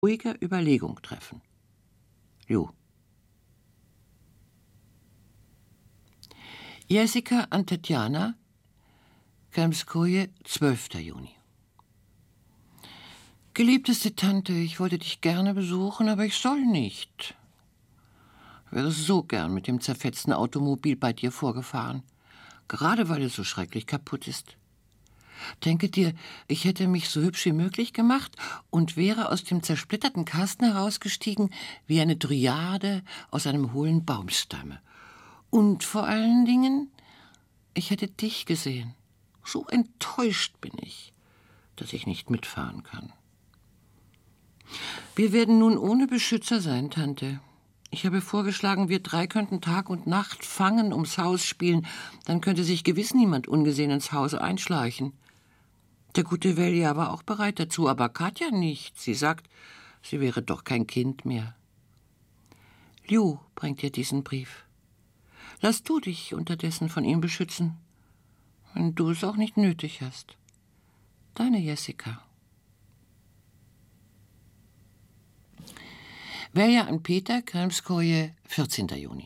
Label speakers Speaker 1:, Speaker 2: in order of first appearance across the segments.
Speaker 1: ruhiger Überlegung treffen. Lou. Jessica an Tetjana, Kremskoje, 12. Juni. Geliebteste Tante, ich wollte dich gerne besuchen, aber ich soll nicht. Ich wäre so gern mit dem zerfetzten Automobil bei dir vorgefahren, gerade weil es so schrecklich kaputt ist. Denke dir, ich hätte mich so hübsch wie möglich gemacht und wäre aus dem zersplitterten Kasten herausgestiegen wie eine Dryade aus einem hohlen Baumstamme. Und vor allen Dingen, ich hätte dich gesehen. So enttäuscht bin ich, dass ich nicht mitfahren kann. Wir werden nun ohne Beschützer sein, Tante. Ich habe vorgeschlagen, wir 3 könnten Tag und Nacht Fangen ums Haus spielen. Dann könnte sich gewiss niemand ungesehen ins Haus einschleichen. Der gute Velja war auch bereit dazu, aber Katja nicht. Sie sagt, sie wäre doch kein Kind mehr. Lou bringt dir diesen Brief. Lass du dich unterdessen von ihm beschützen, wenn du es auch nicht nötig hast. Deine Jessica. Velja an Peter, Kremskoje, 14. Juni.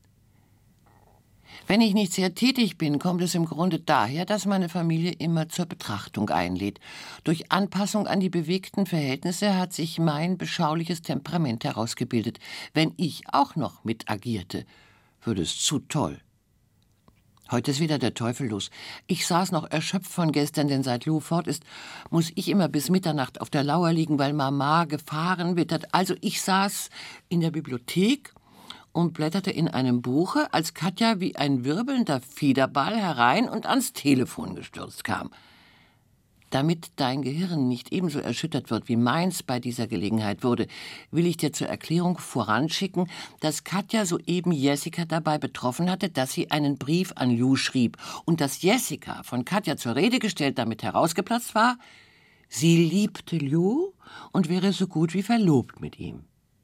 Speaker 1: Wenn ich nicht sehr tätig bin, kommt es im Grunde daher, dass meine Familie immer zur Betrachtung einlädt. Durch Anpassung an die bewegten Verhältnisse hat sich mein beschauliches Temperament herausgebildet. Wenn ich auch noch mit agierte, würde es zu toll. Heute ist wieder der Teufel los. Ich saß noch erschöpft von gestern, denn seit Lou fort ist, muss ich immer bis Mitternacht auf der Lauer liegen, weil Mama Gefahren wittert. Also ich saß in der Bibliothek und blätterte in einem Buche, als Katja wie ein wirbelnder Federball herein und ans Telefon gestürzt kam. Damit dein Gehirn nicht ebenso erschüttert wird, wie meins bei dieser Gelegenheit wurde, will ich dir zur Erklärung voranschicken, dass Katja soeben Jessica dabei betroffen hatte, dass sie einen Brief an Lou schrieb und dass Jessica, von Katja zur Rede gestellt, damit herausgeplatzt war, sie liebte Lou und wäre so gut wie verlobt mit ihm.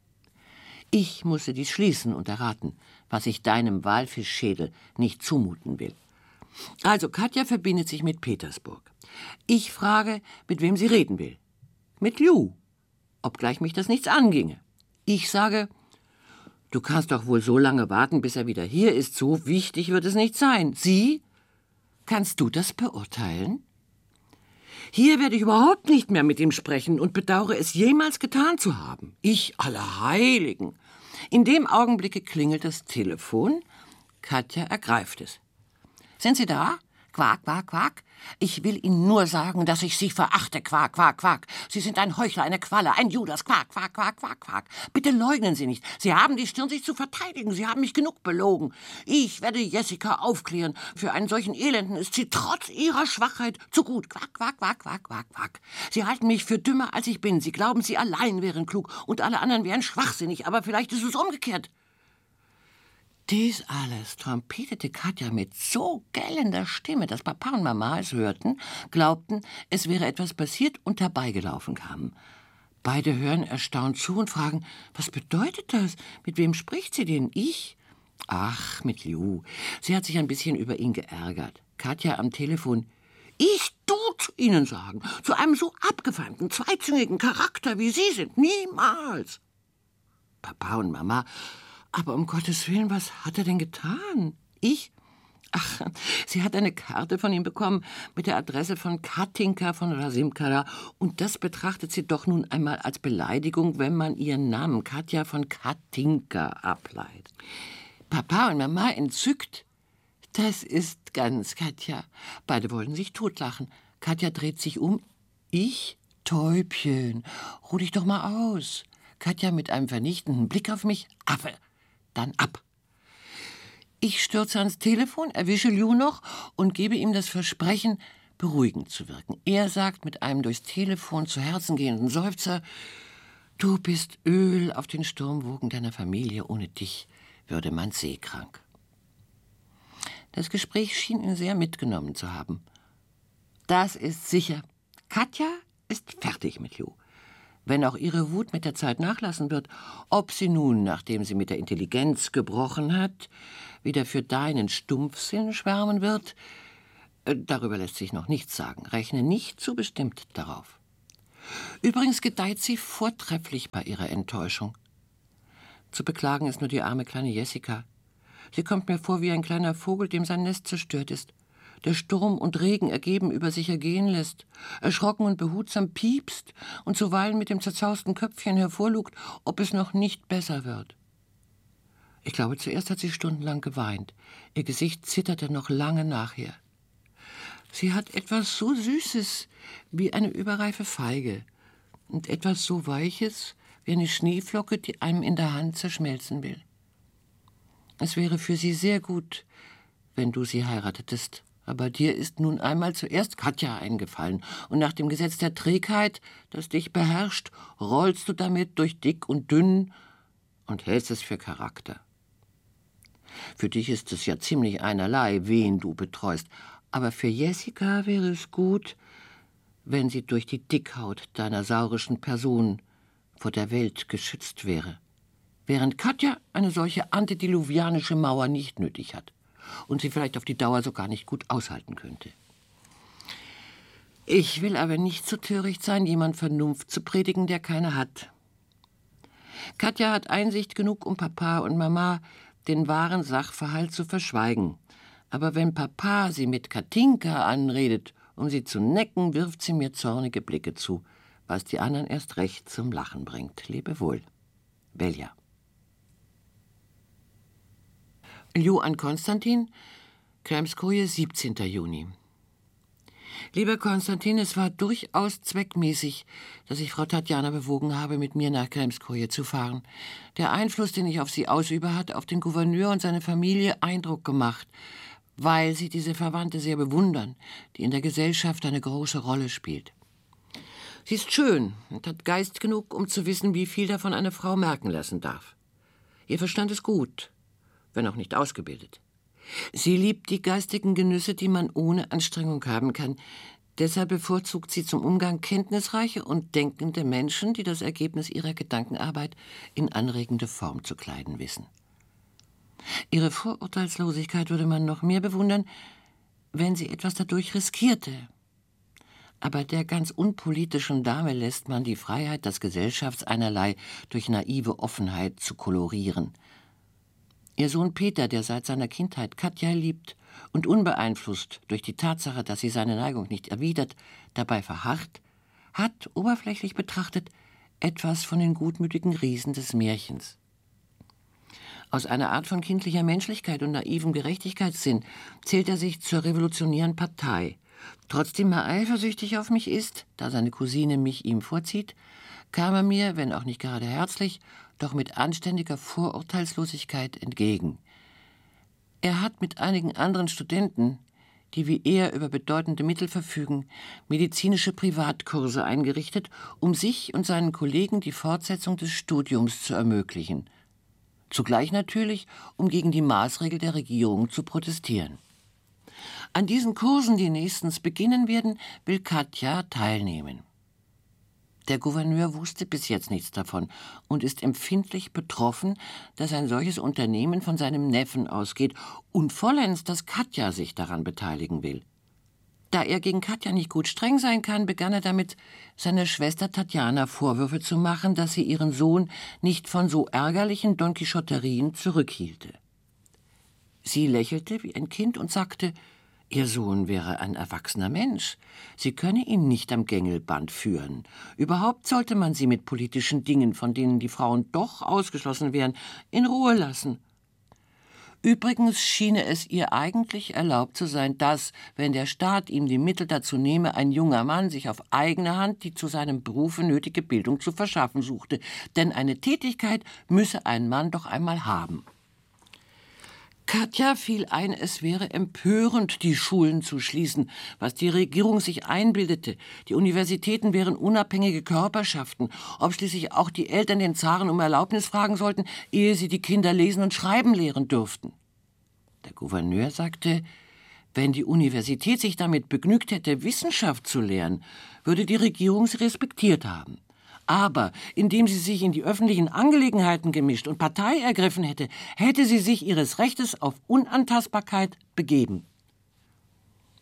Speaker 1: Ich musste dies schließen und erraten, was ich deinem Walfischschädel nicht zumuten will. Also, Katja verbindet sich mit Petersburg. Ich frage, mit wem sie reden will. Mit Lou, obgleich mich das nichts anginge. Ich sage, du kannst doch wohl so lange warten, bis er wieder hier ist. So wichtig wird es nicht sein. Sie? Kannst du das beurteilen? Hier werde ich überhaupt nicht mehr mit ihm sprechen und bedauere es jemals getan zu haben. Ich, Allerheiligen. In dem Augenblicke klingelt das Telefon. Katja ergreift es. Sind Sie da? Quak, quak, quak. Ich will Ihnen nur sagen, dass ich Sie verachte. Quak, quak, quak. Sie sind ein Heuchler, eine Qualle, ein Judas. Quak, quak, quak, quak, quak. Bitte leugnen Sie nicht. Sie haben die Stirn, sich zu verteidigen. Sie haben mich genug belogen. Ich werde Jessica aufklären. Für einen solchen Elenden ist sie trotz ihrer Schwachheit zu gut. Quak, quak, quak, quak, quak, quak. Sie halten mich für dümmer, als ich bin. Sie glauben, Sie allein wären klug und alle anderen wären schwachsinnig. Aber vielleicht ist es umgekehrt. Dies alles trompetete Katja mit so gellender Stimme, dass Papa und Mama es hörten, glaubten, es wäre etwas passiert und herbeigelaufen kamen. Beide hören erstaunt zu und fragen, was bedeutet das? Mit wem spricht sie denn? Ich? Ach, mit Lou. Sie hat sich ein bisschen über ihn geärgert. Katja am Telefon. Ich du zu Ihnen sagen, zu einem so abgefeimten, zweizüngigen Charakter wie Sie sind. Niemals. Papa und Mama. Aber um Gottes Willen, was hat er denn getan? Ich? Ach, sie hat eine Karte von ihm bekommen mit der Adresse von Katinka von Rasimkara. Und das betrachtet sie doch nun einmal als Beleidigung, wenn man ihren Namen Katja von Katinka ableitet. Papa und Mama entzückt. Das ist ganz Katja. Beide wollen sich totlachen. Katja dreht sich um. Ich? Täubchen, ruh dich doch mal aus. Katja mit einem vernichtenden Blick auf mich. Affe. Dann ab. Ich stürze ans Telefon, erwische Lou noch und gebe ihm das Versprechen, beruhigend zu wirken. Er sagt mit einem durchs Telefon zu Herzen gehenden Seufzer, du bist Öl auf den Sturmwogen deiner Familie. Ohne dich würde man seekrank. Das Gespräch schien ihn sehr mitgenommen zu haben. Das ist sicher. Katja ist fertig mit Lou. Wenn auch ihre Wut mit der Zeit nachlassen wird, ob sie nun, nachdem sie mit der Intelligenz gebrochen hat, wieder für deinen Stumpfsinn schwärmen wird, darüber lässt sich noch nichts sagen. Rechne nicht zu bestimmt darauf. Übrigens gedeiht sie vortrefflich bei ihrer Enttäuschung. Zu beklagen ist nur die arme kleine Jessica. Sie kommt mir vor wie ein kleiner Vogel, dem sein Nest zerstört ist, der Sturm und Regen ergeben über sich ergehen lässt, erschrocken und behutsam piepst und zuweilen mit dem zerzausten Köpfchen hervorlugt, ob es noch nicht besser wird. Ich glaube, zuerst hat sie stundenlang geweint. Ihr Gesicht zitterte noch lange nachher. Sie hat etwas so Süßes wie eine überreife Feige und etwas so Weiches wie eine Schneeflocke, die einem in der Hand zerschmelzen will. Es wäre für sie sehr gut, wenn du sie heiratetest. Aber dir ist nun einmal zuerst Katja eingefallen, und nach dem Gesetz der Trägheit, das dich beherrscht, rollst du damit durch dick und dünn und hältst es für Charakter. Für dich ist es ja ziemlich einerlei, wen du betreust, aber für Jessica wäre es gut, wenn sie durch die Dickhaut deiner saurischen Person vor der Welt geschützt wäre, während Katja eine solche antediluvianische Mauer nicht nötig hat und sie vielleicht auf die Dauer sogar nicht gut aushalten könnte. Ich will aber nicht so töricht sein, jemand Vernunft zu predigen, der keine hat. Katja hat Einsicht genug, um Papa und Mama den wahren Sachverhalt zu verschweigen. Aber wenn Papa sie mit Katinka anredet, um sie zu necken, wirft sie mir zornige Blicke zu, was die anderen erst recht zum Lachen bringt. Lebe wohl. Belja. Lju an Konstantin, Kremskoje, 17. Juni. Lieber Konstantin, es war durchaus zweckmäßig, dass ich Frau Tatjana bewogen habe, mit mir nach Kremskoje zu fahren. Der Einfluss, den ich auf sie ausübe, hat auf den Gouverneur und seine Familie Eindruck gemacht, weil sie diese Verwandte sehr bewundern, die in der Gesellschaft eine große Rolle spielt. Sie ist schön und hat Geist genug, um zu wissen, wie viel davon eine Frau merken lassen darf. Ihr Verstand ist gut, wenn auch nicht ausgebildet. Sie liebt die geistigen Genüsse, die man ohne Anstrengung haben kann. Deshalb bevorzugt sie zum Umgang kenntnisreiche und denkende Menschen, die das Ergebnis ihrer Gedankenarbeit in anregende Form zu kleiden wissen. Ihre Vorurteilslosigkeit würde man noch mehr bewundern, wenn sie etwas dadurch riskierte. Aber der ganz unpolitischen Dame lässt man die Freiheit, das Gesellschaftseinerlei durch naive Offenheit zu kolorieren. Ihr Sohn Peter, der seit seiner Kindheit Katja liebt und unbeeinflusst durch die Tatsache, dass sie seine Neigung nicht erwidert, dabei verharrt, hat, oberflächlich betrachtet, etwas von den gutmütigen Riesen des Märchens. Aus einer Art von kindlicher Menschlichkeit und naivem Gerechtigkeitssinn zählt er sich zur revolutionären Partei. Trotzdem er eifersüchtig auf mich ist, da seine Cousine mich ihm vorzieht, kam er mir, wenn auch nicht gerade herzlich, doch mit anständiger Vorurteilslosigkeit entgegen. Er hat mit einigen anderen Studenten, die wie er über bedeutende Mittel verfügen, medizinische Privatkurse eingerichtet, um sich und seinen Kollegen die Fortsetzung des Studiums zu ermöglichen. Zugleich natürlich, um gegen die Maßregel der Regierung zu protestieren. An diesen Kursen, die nächstens beginnen werden, will Katja teilnehmen. Der Gouverneur wusste bis jetzt nichts davon und ist empfindlich betroffen, dass ein solches Unternehmen von seinem Neffen ausgeht und vollends, dass Katja sich daran beteiligen will. Da er gegen Katja nicht gut streng sein kann, begann er damit, seiner Schwester Tatjana Vorwürfe zu machen, dass sie ihren Sohn nicht von so ärgerlichen Donquichotterien zurückhielte. Sie lächelte wie ein Kind und sagte, ihr Sohn wäre ein erwachsener Mensch. Sie könne ihn nicht am Gängelband führen. Überhaupt sollte man sie mit politischen Dingen, von denen die Frauen doch ausgeschlossen wären, in Ruhe lassen. Übrigens schiene es ihr eigentlich erlaubt zu sein, dass, wenn der Staat ihm die Mittel dazu nehme, ein junger Mann sich auf eigene Hand die zu seinem Berufe nötige Bildung zu verschaffen suchte. Denn eine Tätigkeit müsse ein Mann doch einmal haben. Katja fiel ein, es wäre empörend, die Schulen zu schließen, was die Regierung sich einbildete. Die Universitäten wären unabhängige Körperschaften, ob schließlich auch die Eltern den Zaren um Erlaubnis fragen sollten, ehe sie die Kinder lesen und schreiben lehren dürften. Der Gouverneur sagte, wenn die Universität sich damit begnügt hätte, Wissenschaft zu lehren, würde die Regierung sie respektiert haben. Aber indem sie sich in die öffentlichen Angelegenheiten gemischt und Partei ergriffen hätte, hätte sie sich ihres Rechtes auf Unantastbarkeit begeben.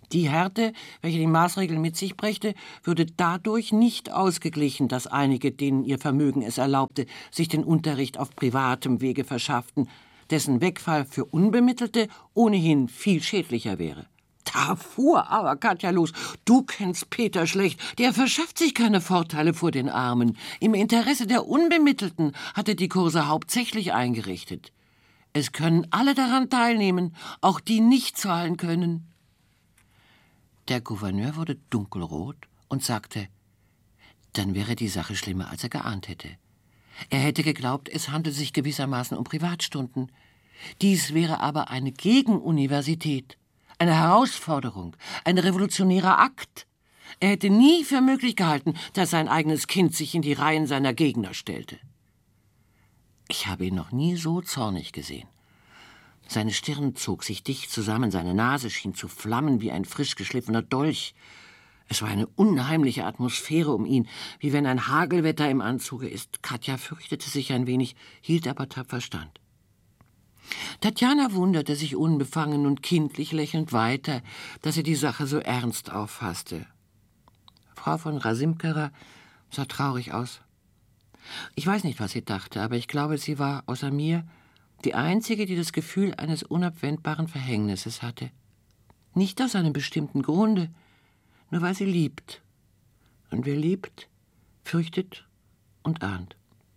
Speaker 1: Die Härte, welche die Maßregel mit sich brächte, würde dadurch nicht ausgeglichen, dass einige, denen ihr Vermögen es erlaubte, sich den Unterricht auf privatem Wege verschafften, dessen Wegfall für Unbemittelte ohnehin viel schädlicher wäre. Da fuhr aber Katja los. Du kennst Peter schlecht. Der verschafft sich keine Vorteile vor den Armen. Im Interesse der Unbemittelten hat er die Kurse hauptsächlich eingerichtet. Es können alle daran teilnehmen, auch die nicht zahlen können. Der Gouverneur wurde dunkelrot und sagte, dann wäre die Sache schlimmer, als er geahnt hätte. Er hätte geglaubt, es handelt sich gewissermaßen um Privatstunden. Dies wäre aber eine Gegenuniversität, eine Herausforderung, ein revolutionärer Akt. Er hätte nie für möglich gehalten, dass sein eigenes Kind sich in die Reihen seiner Gegner stellte. Ich habe ihn noch nie so zornig gesehen. Seine Stirn zog sich dicht zusammen, seine Nase schien zu flammen wie ein frisch geschliffener Dolch. Es war eine unheimliche Atmosphäre um ihn, wie wenn ein Hagelwetter im Anzuge ist. Katja fürchtete sich ein wenig, hielt aber tapfer stand. Tatjana wunderte sich unbefangen und kindlich lächelnd weiter, dass er die Sache so ernst auffasste. Frau von Rasimkera sah traurig aus. Ich weiß nicht, was sie dachte, aber ich glaube, sie war außer mir die Einzige, die das Gefühl eines unabwendbaren Verhängnisses hatte. Nicht aus einem bestimmten Grunde, nur weil sie liebt. Und wer liebt, fürchtet und ahnt.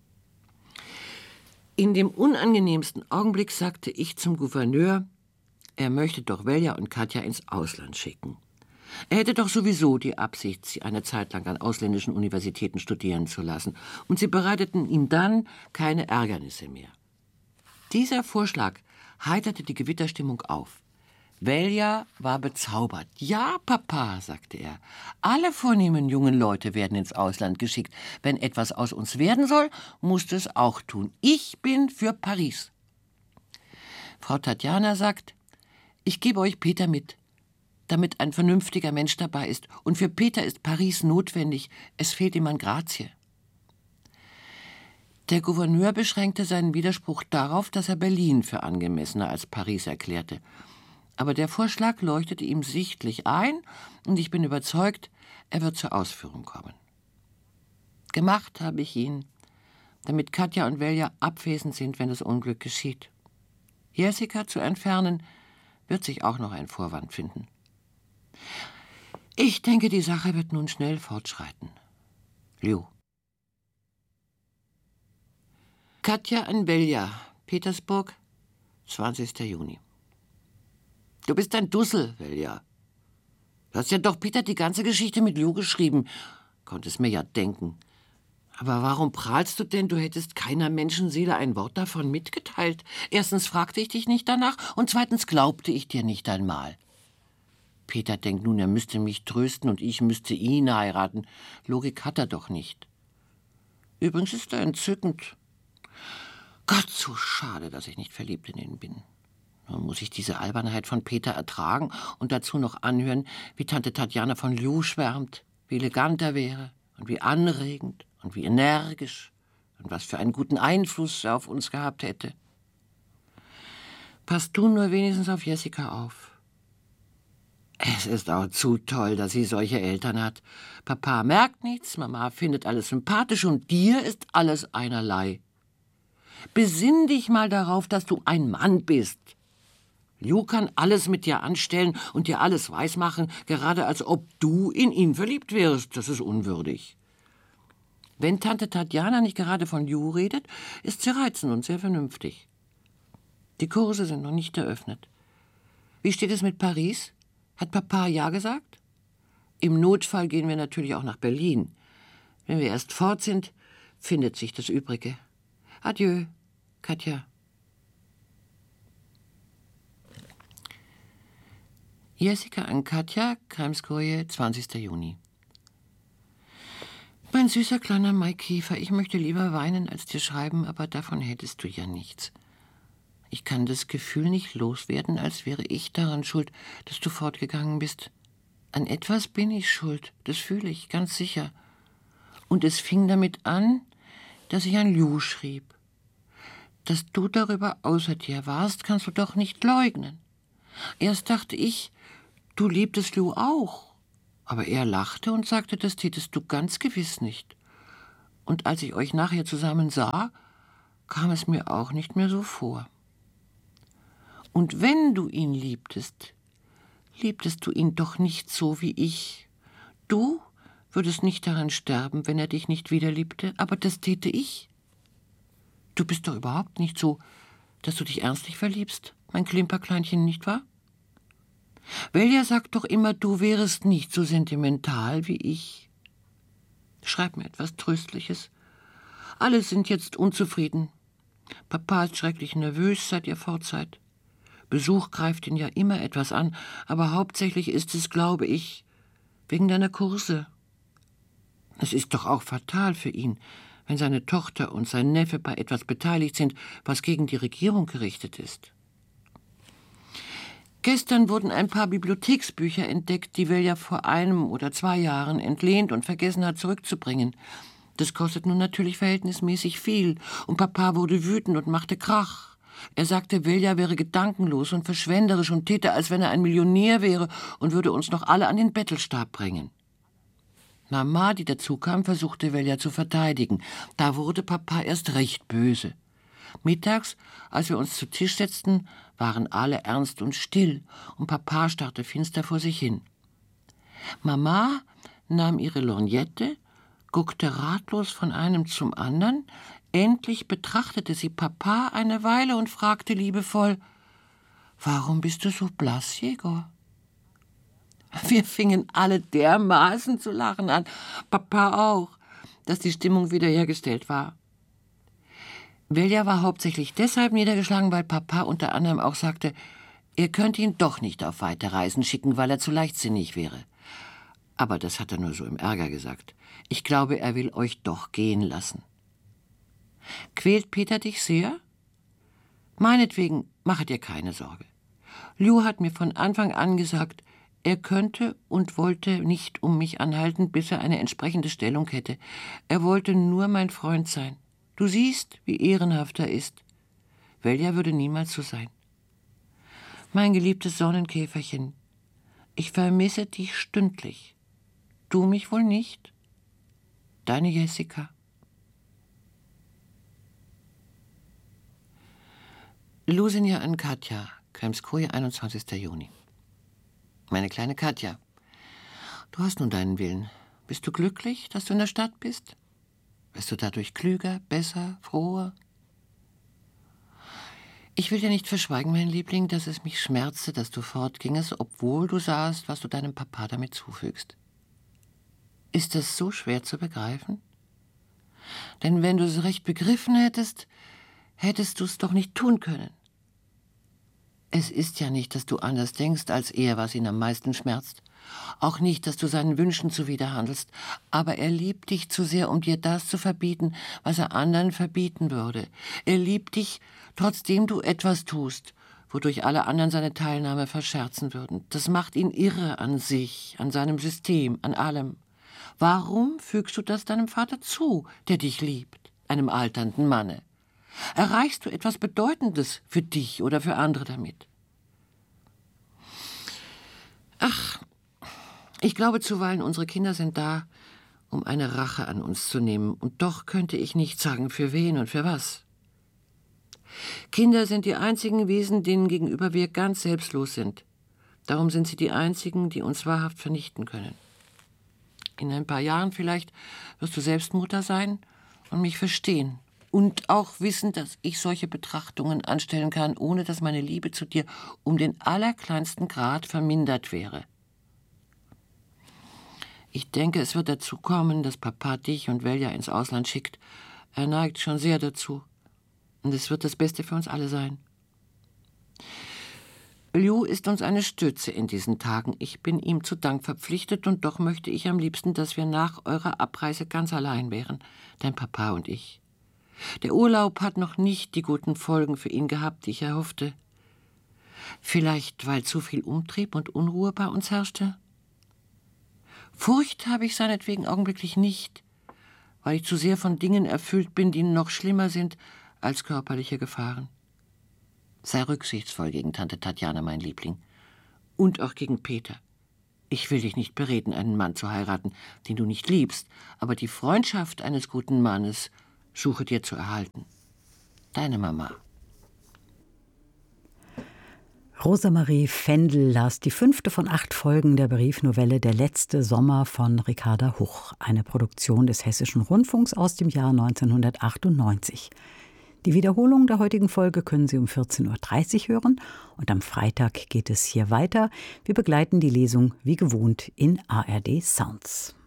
Speaker 1: In dem unangenehmsten Augenblick sagte ich zum Gouverneur, er möchte doch Velja und Katja ins Ausland schicken. Er hätte doch sowieso die Absicht, sie eine Zeit lang an ausländischen Universitäten studieren zu lassen, und sie bereiteten ihm dann keine Ärgernisse mehr. Dieser Vorschlag heiterte die Gewitterstimmung auf. Velja war bezaubert. »Ja, Papa«, sagte er, »alle vornehmen jungen Leute werden ins Ausland geschickt. Wenn etwas aus uns werden soll, musst du es auch tun. Ich bin für Paris.« Frau Tatjana sagt, »Ich gebe euch Peter mit, damit ein vernünftiger Mensch dabei ist. Und für Peter ist Paris notwendig. Es fehlt ihm an Grazie.« Der Gouverneur beschränkte seinen Widerspruch darauf, dass er Berlin für angemessener als Paris erklärte. Aber der Vorschlag leuchtete ihm sichtlich ein, und ich bin überzeugt, er wird zur Ausführung kommen. Gemacht habe ich ihn, damit Katja und Velja abwesend sind, wenn das Unglück geschieht. Jessica zu entfernen, wird sich auch noch ein Vorwand finden. Ich denke, die Sache wird nun schnell fortschreiten. Liu. Katja an Velja, Petersburg, 20. Juni. Du bist ein Dussel, Velja. Du hast ja doch Peter die ganze Geschichte mit Liu geschrieben. Konntest mir ja denken. Aber warum prahlst du denn, du hättest keiner Menschenseele ein Wort davon mitgeteilt? Erstens fragte ich dich nicht danach und zweitens glaubte ich dir nicht einmal. Peter denkt nun, er müsste mich trösten und ich müsste ihn heiraten. Logik hat er doch nicht. Übrigens ist er entzückend. Gott, so schade, dass ich nicht verliebt in ihn bin. Nun muss ich diese Albernheit von Peter ertragen und dazu noch anhören, wie Tante Tatjana von Liu schwärmt, wie elegant er wäre und wie anregend und wie energisch und was für einen guten Einfluss er auf uns gehabt hätte. Passt du nur wenigstens auf Jessica auf. Es ist auch zu toll, dass sie solche Eltern hat. Papa merkt nichts, Mama findet alles sympathisch und dir ist alles einerlei. Besinn dich mal darauf, dass du ein Mann bist. Liu kann alles mit dir anstellen und dir alles weismachen, gerade als ob du in ihn verliebt wärst. Das ist unwürdig. Wenn Tante Tatjana nicht gerade von Liu redet, ist sie reizend und sehr vernünftig. Die Kurse sind noch nicht eröffnet. Wie steht es mit Paris? Hat Papa ja gesagt? Im Notfall gehen wir natürlich auch nach Berlin. Wenn wir erst fort sind, findet sich das Übrige. Adieu, Katja. Jessica an Katja, Kremskoje, 20. Juni. Mein süßer kleiner Maikäfer, ich möchte lieber weinen, als dir schreiben, aber davon hättest du ja nichts. Ich kann das Gefühl nicht loswerden, als wäre ich daran schuld, dass du fortgegangen bist. An etwas bin ich schuld, das fühle ich, ganz sicher. Und es fing damit an, dass ich an Liu schrieb. Dass du darüber außer dir warst, kannst du doch nicht leugnen. Erst dachte ich, Du liebtest Lou auch. Aber er lachte und sagte, das tätest du ganz gewiss nicht. Und als ich euch nachher zusammen sah, kam es mir auch nicht mehr so vor. Und wenn du ihn liebtest, liebtest du ihn doch nicht so wie ich. Du würdest nicht daran sterben, wenn er dich nicht wieder liebte, aber das täte ich. Du bist doch überhaupt nicht so, dass du dich ernstlich verliebst, mein Klimperkleinchen, nicht wahr? Velja sagt doch immer, du wärest nicht so sentimental wie ich. Schreib mir etwas Tröstliches. Alle sind jetzt unzufrieden. Papa ist schrecklich nervös, seit ihr fort seid. Besuch greift ihn ja immer etwas an, aber hauptsächlich ist es, glaube ich, wegen deiner Kurse. Es ist doch auch fatal für ihn, wenn seine Tochter und sein Neffe bei etwas beteiligt sind, was gegen die Regierung gerichtet ist. Gestern wurden ein paar Bibliotheksbücher entdeckt, die Velja vor 1 oder 2 Jahren entlehnt und vergessen hat zurückzubringen. Das kostet nun natürlich verhältnismäßig viel, und Papa wurde wütend und machte Krach. Er sagte, Velja wäre gedankenlos und verschwenderisch und täte, als wenn er ein Millionär wäre und würde uns noch alle an den Bettelstab bringen. Mama, die dazukam, versuchte Velja zu verteidigen. Da wurde Papa erst recht böse. Mittags, als wir uns zu Tisch setzten, waren alle ernst und still, und Papa starrte finster vor sich hin. Mama nahm ihre Lorgnette, guckte ratlos von einem zum anderen, endlich betrachtete sie Papa eine Weile und fragte liebevoll, »Warum bist du so blass, Jegor?« Wir fingen alle dermaßen zu lachen an, Papa auch, dass die Stimmung wiederhergestellt war. Velja war hauptsächlich deshalb niedergeschlagen, weil Papa unter anderem auch sagte, er könnte ihn doch nicht auf weite Reisen schicken, weil er zu leichtsinnig wäre. Aber das hat er nur so im Ärger gesagt. Ich glaube, er will euch doch gehen lassen. Quält Peter dich sehr? Meinetwegen, mache dir keine Sorge. Lou hat mir von Anfang an gesagt, er könnte und wollte nicht um mich anhalten, bis er eine entsprechende Stellung hätte. Er wollte nur mein Freund sein. Du siehst, wie ehrenhaft er ist. Velja würde niemals so sein. Mein geliebtes Sonnenkäferchen, ich vermisse dich stündlich. Du mich wohl nicht? Deine Jessica. Lusinja an Katja, Kremskoje, 21. Juni. Meine kleine Katja, du hast nun deinen Willen. Bist du glücklich, dass du in der Stadt bist? Wirst du dadurch klüger, besser, froher? Ich will dir nicht verschweigen, mein Liebling, dass es mich schmerzte, dass du fortgingest, obwohl du sahst, was du deinem Papa damit zufügst. Ist das so schwer zu begreifen? Denn wenn du es recht begriffen hättest, hättest du es doch nicht tun können. Es ist ja nicht, dass du anders denkst als er, was ihn am meisten schmerzt. Auch nicht, dass du seinen Wünschen zuwiderhandelst. Aber er liebt dich zu sehr, um dir das zu verbieten, was er anderen verbieten würde. Er liebt dich, trotzdem du etwas tust, wodurch alle anderen seine Teilnahme verscherzen würden. Das macht ihn irre an sich, an seinem System, an allem. Warum fügst du das deinem Vater zu, der dich liebt, einem alternden Manne? Erreichst du etwas Bedeutendes für dich oder für andere damit? Ach, ich glaube zuweilen, unsere Kinder sind da, um eine Rache an uns zu nehmen. Und doch könnte ich nicht sagen, für wen und für was. Kinder sind die einzigen Wesen, denen gegenüber wir ganz selbstlos sind. Darum sind sie die einzigen, die uns wahrhaft vernichten können. In ein paar Jahren vielleicht wirst du selbst Mutter sein und mich verstehen. Und auch wissen, dass ich solche Betrachtungen anstellen kann, ohne dass meine Liebe zu dir um den allerkleinsten Grad vermindert wäre. Ich denke, es wird dazu kommen, dass Papa dich und Velja ins Ausland schickt. Er neigt schon sehr dazu. Und es wird das Beste für uns alle sein. Lou ist uns eine Stütze in diesen Tagen. Ich bin ihm zu Dank verpflichtet, und doch möchte ich am liebsten, dass wir nach eurer Abreise ganz allein wären, dein Papa und ich. Der Urlaub hat noch nicht die guten Folgen für ihn gehabt, die ich erhoffte. Vielleicht, weil zu viel Umtrieb und Unruhe bei uns herrschte? Furcht habe ich seinetwegen augenblicklich nicht, weil ich zu sehr von Dingen erfüllt bin, die noch schlimmer sind als körperliche Gefahren. Sei rücksichtsvoll gegen Tante Tatjana, mein Liebling, und auch gegen Peter. Ich will dich nicht bereden, einen Mann zu heiraten, den du nicht liebst, aber die Freundschaft eines guten Mannes suche dir zu erhalten. Deine Mama.
Speaker 2: Rosemarie Fendel las die 5. von 8 Folgen der Briefnovelle Der letzte Sommer von Ricarda Huch, eine Produktion des Hessischen Rundfunks aus dem Jahr 1998. Die Wiederholung der heutigen Folge können Sie um 14:30 Uhr hören und am Freitag geht es hier weiter. Wir begleiten die Lesung wie gewohnt in ARD Sounds.